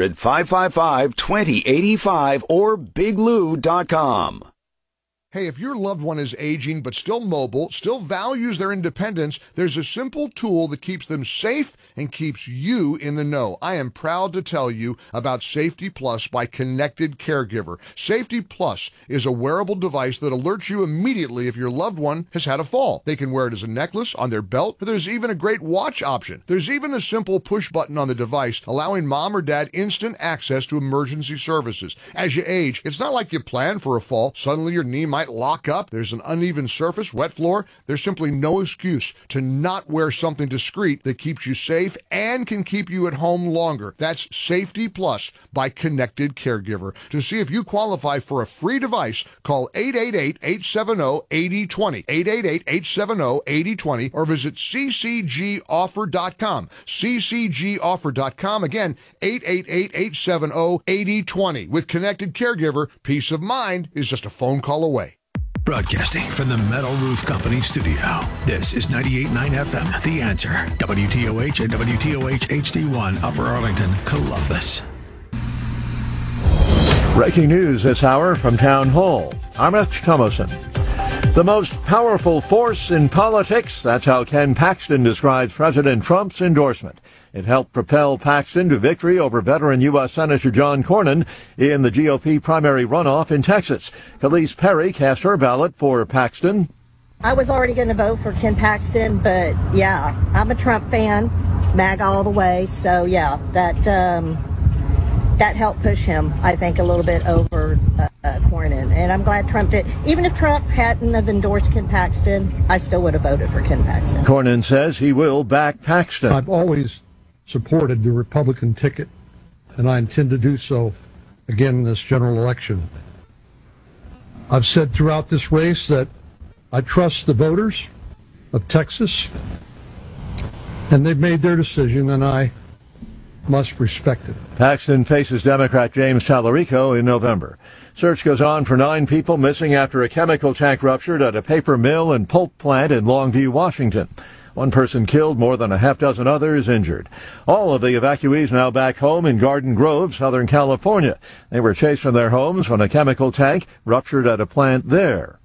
Speaker 5: 800-555-2085 or biglou.com.
Speaker 6: Hey, if your loved one is aging but still mobile, still values their independence, there's a simple tool that keeps them safe and keeps you in the know. I am proud to tell you about Safety Plus by Connected Caregiver. Safety Plus is a wearable device that alerts you immediately if your loved one has had a fall. They can wear it as a necklace, on their belt, or there's even a great watch option. There's even a simple push button on the device allowing mom or dad instant access to emergency services. As you age, it's not like you plan for a fall. Suddenly your knee might lock up, there's an uneven surface, wet floor. There's simply no excuse to not wear something discreet that keeps you safe and can keep you at home longer. That's Safety Plus by Connected Caregiver. To see if you qualify for a free device, call 888-870-8020, 888-870-8020, or visit ccgoffer.com, ccgoffer.com. Again, 888-870-8020. With Connected Caregiver, peace of mind is just a phone call away.
Speaker 1: Broadcasting from the Metal Roof Company studio, this is 98.9 FM, The Answer, WTOH and WTOH HD1, Upper Arlington, Columbus.
Speaker 8: Breaking news this hour from Town Hall. I'm Rich Thomason. The most powerful force in politics, that's how Ken Paxton describes President Trump's endorsement. It helped propel Paxton to victory over veteran U.S. Senator John Cornyn in the GOP primary runoff in Texas. Khalees Perry cast her ballot for Paxton.
Speaker 9: I was already going to vote for Ken Paxton, but yeah, I'm a Trump fan, MAGA all the way. So yeah, that helped push him, I think, a little bit over Cornyn. And I'm glad Trump did. Even if Trump hadn't have endorsed Ken Paxton, I still would have voted for Ken Paxton.
Speaker 8: Cornyn says he will back Paxton.
Speaker 10: I've always supported the Republican ticket, and I intend to do so again in this general election. I've said throughout this race that I trust the voters of Texas, and they've made their decision, and I must respect it.
Speaker 8: Paxton faces Democrat James Tallarico in November. Search goes on for 9 people missing after a chemical tank ruptured at a paper mill and pulp plant in Longview, Washington. 1 person killed, more than a half-dozen others injured. All of the evacuees now back home in Garden Grove, Southern California. They were chased from their homes when a chemical tank ruptured at a plant there.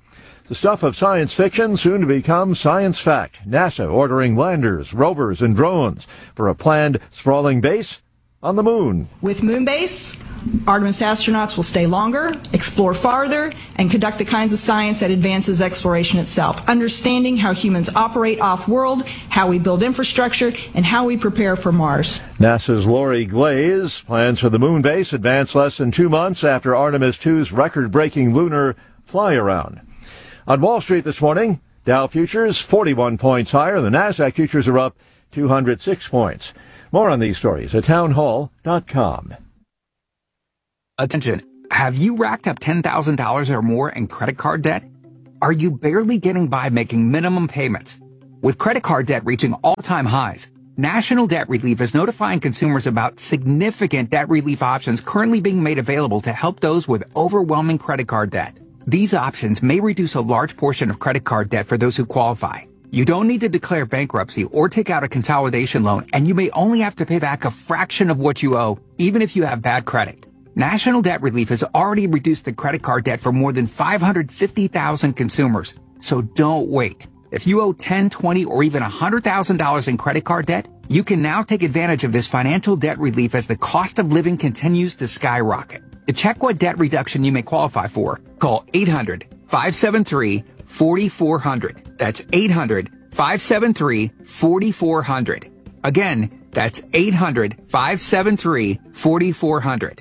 Speaker 8: The stuff of science fiction soon to become science fact. NASA ordering landers, rovers, and drones for a planned sprawling base on the moon.
Speaker 11: With Moonbase, Artemis astronauts will stay longer, explore farther, and conduct the kinds of science that advances exploration itself, understanding how humans operate off-world, how we build infrastructure, and how we prepare for Mars.
Speaker 8: NASA's Lori Glaze plans for the moon base advance less than 2 months after Artemis II's record-breaking lunar fly-around. On Wall Street this morning, Dow futures 41 points higher. The NASDAQ futures are up 206 points. More on these stories at townhall.com.
Speaker 12: Attention. Have you racked up $10,000 or more in credit card debt? Are you barely getting by making minimum payments? With credit card debt reaching all-time highs, National Debt Relief is notifying consumers about significant debt relief options currently being made available to help those with overwhelming credit card debt. These options may reduce a large portion of credit card debt for those who qualify. You don't need to declare bankruptcy or take out a consolidation loan, and you may only have to pay back a fraction of what you owe, even if you have bad credit. National Debt Relief has already reduced the credit card debt for more than 550,000 consumers. So don't wait. If you owe $10, $20, or even $100,000 in credit card debt, you can now take advantage of this financial debt relief as the cost of living continues to skyrocket. To check what debt reduction you may qualify for, call 800-573-4400. That's 800-573-4400. Again, that's 800-573-4400.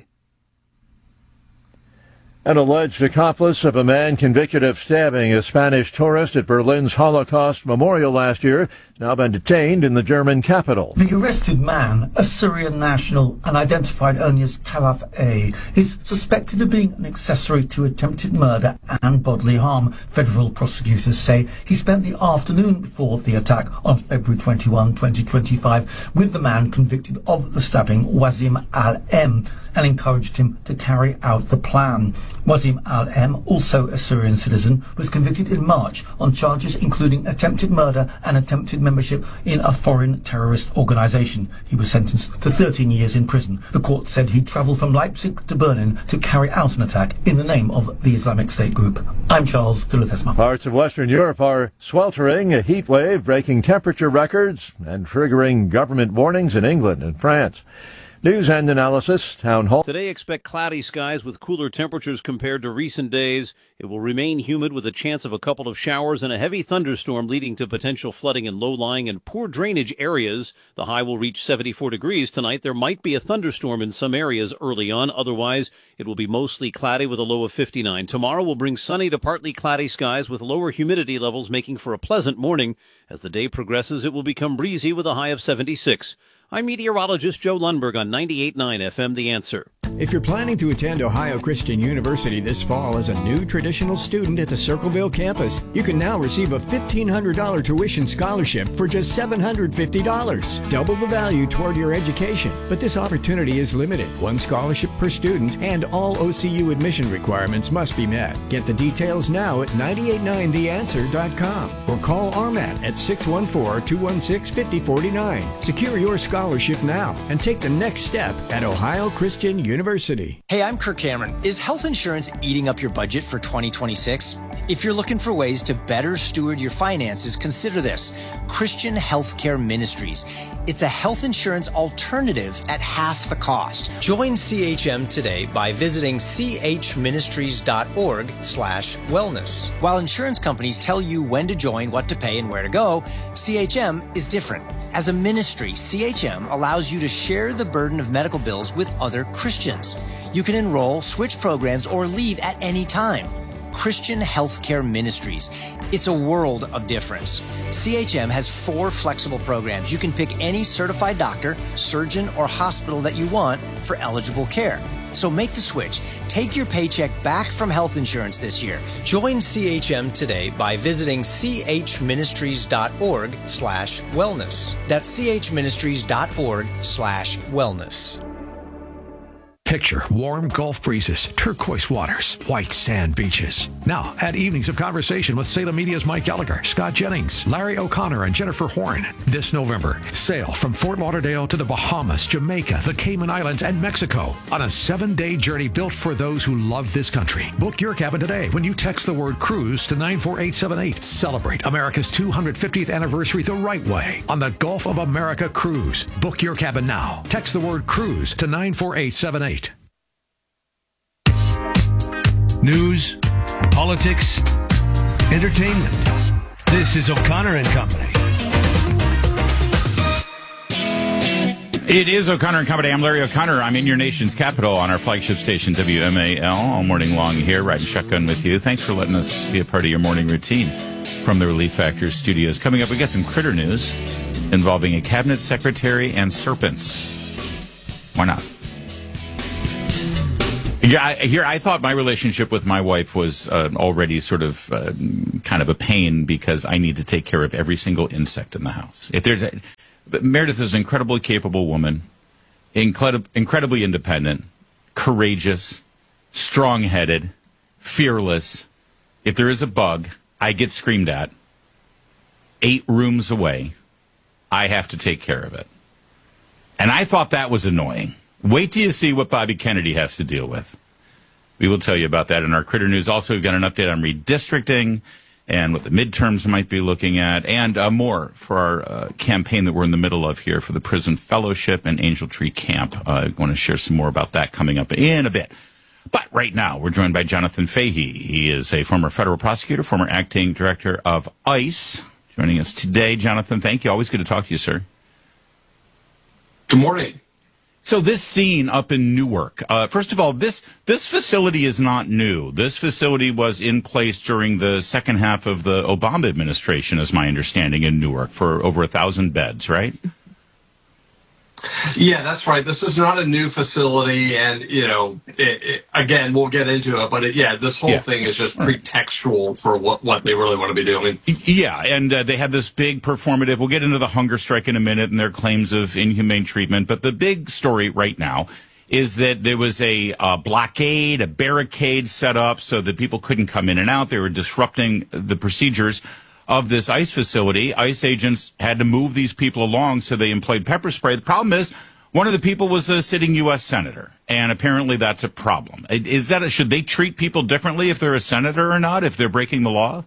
Speaker 8: An alleged accomplice of a man convicted of stabbing a Spanish tourist at Berlin's Holocaust Memorial last year has now been detained in the German capital.
Speaker 13: The arrested man, a Syrian national and identified only as Khalaf A, is suspected of being an accessory to attempted murder and bodily harm. Federal prosecutors say he spent the afternoon before the attack on February 21, 2025, with the man convicted of the stabbing, Wasim Al-M, and encouraged him to carry out the plan. Wasim Al-M, also a Syrian citizen, was convicted in March on charges including attempted murder and attempted membership in a foreign terrorist organization. He was sentenced to 13 years in prison. The court said he'd travelled from Leipzig to Berlin to carry out an attack in the name of the Islamic State group. I'm Charles de Ledesma.
Speaker 8: Parts of Western Europe are sweltering, a heat wave breaking temperature records and triggering government warnings in England and France. News and analysis, Town Hall.
Speaker 14: Today, expect cloudy skies with cooler temperatures compared to recent days. It will remain humid with a chance of a couple of showers and a heavy thunderstorm leading to potential flooding in low-lying and poor drainage areas. The high will reach 74 degrees tonight. There might be a thunderstorm in some areas early on. Otherwise, it will be mostly cloudy with a low of 59. Tomorrow will bring sunny to partly cloudy skies with lower humidity levels, making for a pleasant morning. As the day progresses, it will become breezy with a high of 76. I'm meteorologist Joe Lundberg on 98.9 FM, The Answer.
Speaker 18: If you're planning to attend Ohio Christian University this fall as a new traditional student at the Circleville campus, you can now receive a $1,500 tuition scholarship for just $750. Double the value toward your education. But this opportunity is limited. One scholarship per student, and all OCU admission requirements must be met. Get the details now at 989theanswer.com or call RMAT at 614-216-5049. Secure your scholarship now and take the next step at Ohio Christian University.
Speaker 15: Hey, I'm Kirk Cameron. Is health insurance eating up your budget for 2026? If you're looking for ways to better steward your finances, consider this: Christian Healthcare Ministries. It's a health insurance alternative at half the cost. Join CHM today by visiting chministries.org/wellness. While insurance companies tell you when to join, what to pay, and where to go, CHM is different. As a ministry, CHM allows you to share the burden of medical bills with other Christians. You can enroll, switch programs, or leave at any time. Christian Healthcare Ministries. It's a world of difference. CHM has 4 flexible programs. You can pick any certified doctor, surgeon, or hospital that you want for eligible care. So make the switch. Take your paycheck back from health insurance this year. Join CHM today by visiting chministries.org/wellness. That's chministries.org/wellness.
Speaker 1: Picture warm Gulf breezes, turquoise waters, white sand beaches. Now, add evenings of conversation with Salem Media's Mike Gallagher, Scott Jennings, Larry O'Connor, and Jennifer Horn. This November, sail from Fort Lauderdale to the Bahamas, Jamaica, the Cayman Islands, and Mexico on a 7-day journey built for those who love this country. Book your cabin today when you text the word cruise to 94878. Celebrate America's 250th anniversary the right way on the Gulf of America Cruise. Book your cabin now. Text the word cruise to 94878.
Speaker 7: News, politics, entertainment. This is O'Connor and Company.
Speaker 3: It is O'Connor and Company. I'm Larry O'Connor. I'm in your nation's capital on our flagship station, WMAL, all morning long here, riding shotgun with you. Thanks for letting us be a part of your morning routine from the Relief Factor studios. Coming up, we got some critter news involving a cabinet secretary and serpents. Why not? Yeah, I thought my relationship with my wife was already sort of kind of a pain because I need to take care of every single insect in the house. But Meredith is an incredibly capable woman, incredibly independent, courageous, strong-headed, fearless. If there is a bug, I get screamed at. 8 rooms away, I have to take care of it. And I thought that was annoying. Wait till you see what Bobby Kennedy has to deal with. We will tell you about that in our critter news. Also, we've got an update on redistricting and what the midterms might be looking at, and more for our campaign that we're in the middle of here for the Prison Fellowship and Angel Tree Camp. I want to share some more about that coming up in a bit. But right now, we're joined by Jonathan Fahey. He is a former federal prosecutor, former acting director of ICE. Joining us today, Jonathan, thank you. Always good to talk to you, sir.
Speaker 16: Good morning.
Speaker 3: So this scene up in Newark, first of all, this facility is not new. This facility was in place during the second half of the Obama administration, is my understanding, in Newark for over 1,000 beds, right?
Speaker 16: Yeah, that's right. This is not a new facility, and, again, we'll get into it, but this whole thing is just pretextual for what they really want to be doing.
Speaker 3: Yeah, and they had this big performative, we'll get into the hunger strike in a minute and their claims of inhumane treatment, but the big story right now is that there was a blockade, a barricade set up so that people couldn't come in and out. They were disrupting the procedures of this ICE facility. ICE agents had to move these people along, so they employed pepper spray. The problem is, one of the people was a sitting U.S. senator, and apparently that's a problem. Should they treat people differently if they're a senator or not, if they're breaking the law?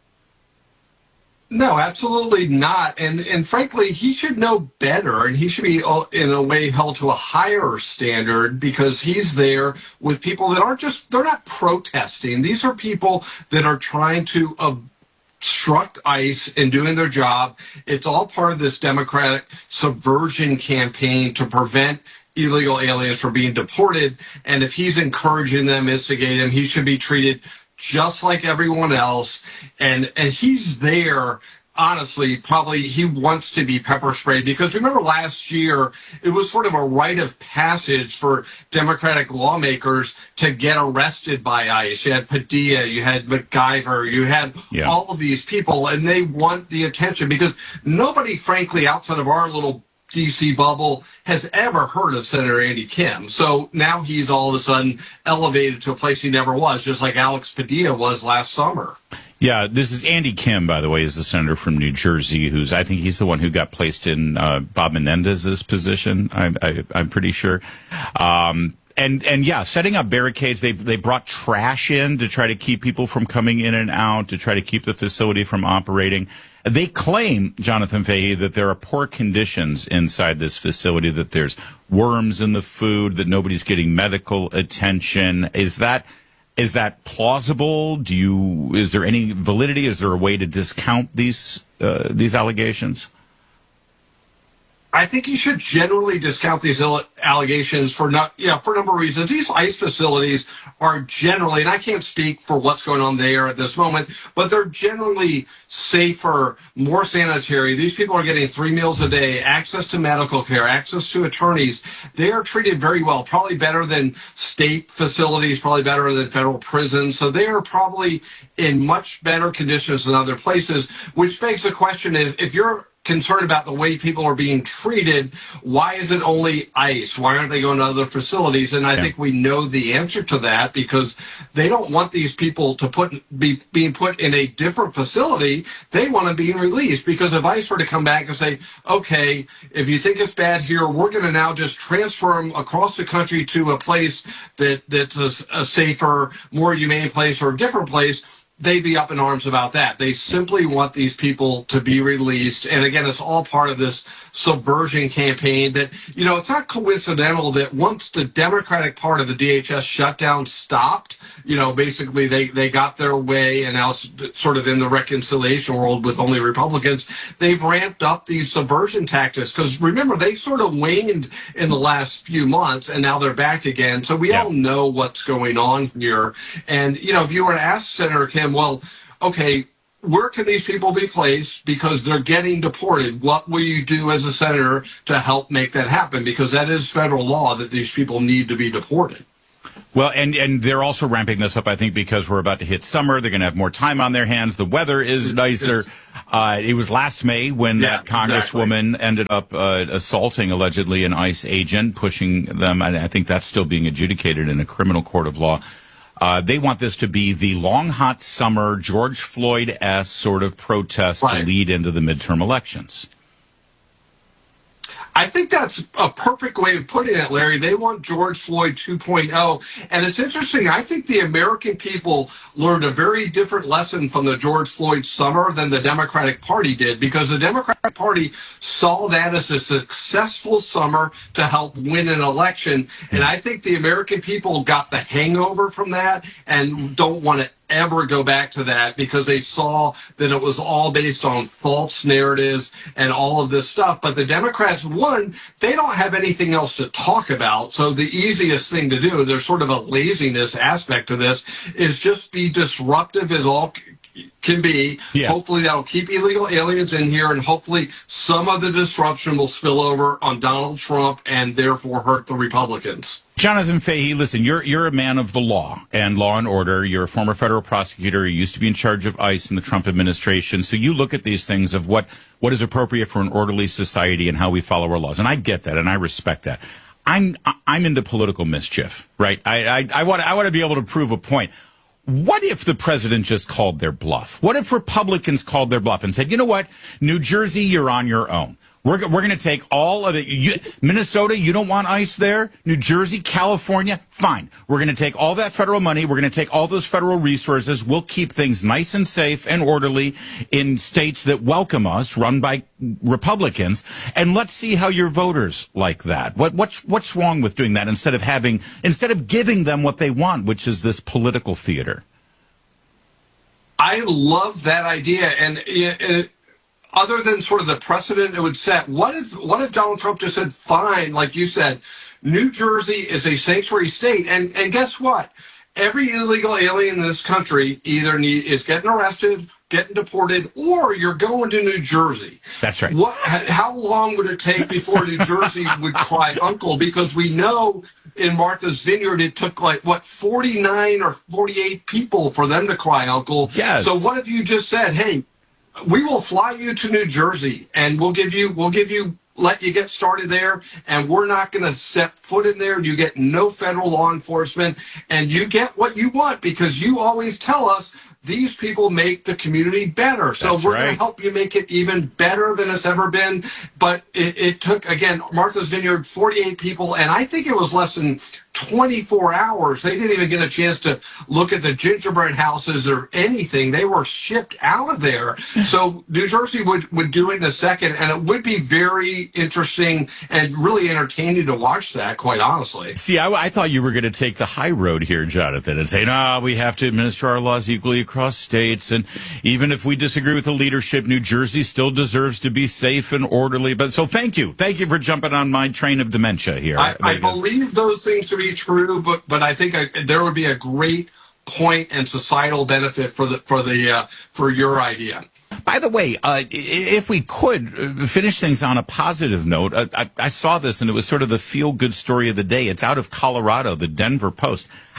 Speaker 16: No, absolutely not. And frankly, he should know better, and he should be, in a way, held to a higher standard because he's there with people that they're not protesting. These are people that are trying to obstruct ICE in doing their job. It's all part of this Democratic subversion campaign to prevent illegal aliens from being deported. And if he's encouraging them, instigating them, he should be treated just like everyone else. And he's there. Honestly, probably he wants to be pepper sprayed because remember last year, it was sort of a rite of passage for Democratic lawmakers to get arrested by ICE. You had Padilla, you had MacGyver, you had all of these people, and they want the attention because nobody, frankly, outside of our little D.C. bubble has ever heard of Senator Andy Kim. So now he's all of a sudden elevated to a place he never was, just like Alex Padilla was last summer.
Speaker 3: Yeah, this is Andy Kim, by the way, is the senator from New Jersey, I think he's the one who got placed in Bob Menendez's position, I'm pretty sure. Setting up barricades, they brought trash in to try to keep people from coming in and out, to try to keep the facility from operating. They claim, Jonathan Fahey, that there are poor conditions inside this facility, that there's worms in the food, that nobody's getting medical attention. Is that plausible? Is there any validity? Is there a way to discount these allegations?
Speaker 16: I think you should generally discount these allegations for a number of reasons. These ICE facilities are generally, and I can't speak for what's going on there at this moment, but they're generally safer, more sanitary. These people are getting 3 meals a day, access to medical care, access to attorneys. They are treated very well, probably better than state facilities, probably better than federal prisons. So they are probably in much better conditions than other places, which begs the question, if you're concerned about the way people are being treated. Why is it only ICE? Why aren't they going to other facilities? And I think we know the answer to that, because they don't want these people to be being put in a different facility. They want to be released, because if ICE were to come back and say, okay, if you think it's bad here, we're going to now just transfer them across the country to a place that's a safer, more humane place or a different place, they'd be up in arms about that. They simply want these people to be released. And again, it's all part of this subversion campaign that, it's not coincidental that once the Democratic part of the DHS shutdown stopped, basically they got their way, and now it's sort of in the reconciliation world with only Republicans. They've ramped up these subversion tactics, because remember, they sort of waned in the last few months, and now they're back again. So we all know what's going on here. And, if you were to ask Senator Kim, well, okay, where can these people be placed because they're getting deported? What will you do as a senator to help make that happen? Because that is federal law that these people need to be deported.
Speaker 3: Well, and they're also ramping this up, I think, because we're about to hit summer. They're going to have more time on their hands. The weather is nicer. It was last May when that congresswoman ended up assaulting, allegedly, an ICE agent, pushing them. And I think that's still being adjudicated in a criminal court of law. They want this to be the long, hot summer, George Floyd-esque sort of protest to lead into the midterm elections.
Speaker 16: I think that's a perfect way of putting it, Larry. They want George Floyd 2.0. And it's interesting. I think the American people learned a very different lesson from the George Floyd summer than the Democratic Party did, because the Democratic Party saw that as a successful summer to help win an election. And I think the American people got the hangover from that and don't want to ever go back to that, because they saw that it was all based on false narratives and all of this stuff. But the Democrats won. They don't have anything else to talk about. So the easiest thing to do, there's sort of a laziness aspect to this, is just be disruptive as all can be. Hopefully that'll keep illegal aliens in here, and hopefully some of the disruption will spill over on Donald Trump and therefore hurt the Republicans.
Speaker 3: Jonathan Fahey, listen, you're a man of the law and law and order. You're a former federal prosecutor. You used to be in charge of ICE in the Trump administration. So you look at these things of what is appropriate for an orderly society and how we follow our laws. And I get that, and I respect that. I'm into political mischief, right? I want to be able to prove a point. What if the president just called their bluff? What if Republicans called their bluff and said, you know what, New Jersey, you're on your own. We're going to take all of it. Minnesota, you don't want ICE there? New Jersey, California, fine. We're going to take all that federal money. We're going to take all those federal resources. We'll keep things nice and safe and orderly in states that welcome us, run by Republicans. And let's see how your voters like that. What's wrong with doing that instead of giving them what they want, which is this political theater?
Speaker 16: I love that idea. And other than sort of the precedent it would set, what if Donald Trump just said, fine, like you said, New Jersey is a sanctuary state, and guess what? Every illegal alien in this country either is getting arrested, getting deported, or you're going to New Jersey.
Speaker 3: That's right.
Speaker 16: How long would it take before New Jersey would cry uncle? Because we know in Martha's Vineyard it took 49 or 48 people for them to cry uncle.
Speaker 3: Yes.
Speaker 16: So what if you just said, hey, we will fly you to New Jersey, and we'll let you get started there, and we're not going to set foot in there. You get no federal law enforcement, and you get what you want, because you always tell us these people make the community better. So we're going to help you make it even better than it's ever been. But it took, again, Martha's Vineyard, 48 people, and I think it was less than 24 hours. They didn't even get a chance to look at the gingerbread houses or anything. They were shipped out of there. So New Jersey would do it in a second, and it would be very interesting and really entertaining to watch that, quite honestly.
Speaker 3: See, I thought you were going to take the high road here, Jonathan, and say, no, we have to administer our laws equally across states, and even if we disagree with the leadership, New Jersey still deserves to be safe and orderly. But so thank you for jumping on my train of dementia here.
Speaker 16: I believe those things to be true, but I think there would be a great point and societal benefit for your idea.
Speaker 3: By the way, if we could finish things on a positive note, I saw this and it was sort of the feel-good story of the day. It's out of Colorado, the Denver Post.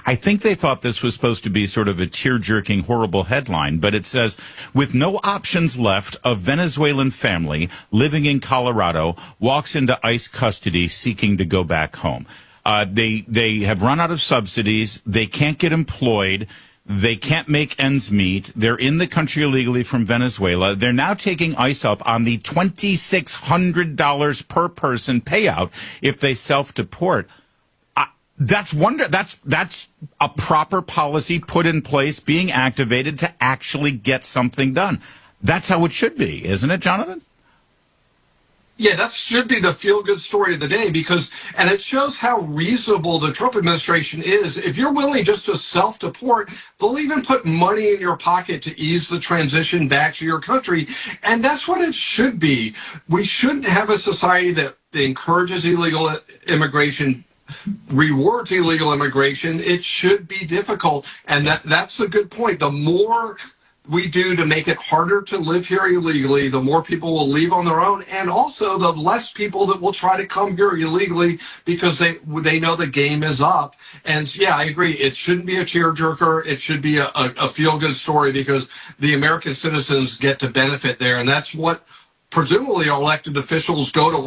Speaker 3: I think they thought this was supposed to be sort of a tear-jerking, horrible headline, but it says, with no options left, a Venezuelan family living in Colorado walks into ICE custody seeking to go back home. They have run out of subsidies. They can't get employed. They can't make ends meet. They're in the country illegally from Venezuela. They're now taking ICE up on the $2,600 per person payout if they self-deport. That's a proper policy put in place, being activated to actually get something done. That's how it should be, isn't it, Jonathan?
Speaker 16: Yeah, that should be the feel-good story of the day and it shows how reasonable the Trump administration is. If you're willing just to self-deport, they'll even put money in your pocket to ease the transition back to your country. And that's what it should be. We shouldn't have a society that encourages illegal immigration, rewards illegal immigration. It should be difficult. And that's a good point. The more we do to make it harder to live here illegally, the more people will leave on their own, and also the less people that will try to come here illegally because they know the game is up. And yeah, I agree. It shouldn't be a tearjerker. It should be a feel-good story because the American citizens get to benefit there, and that's what presumably our elected officials go to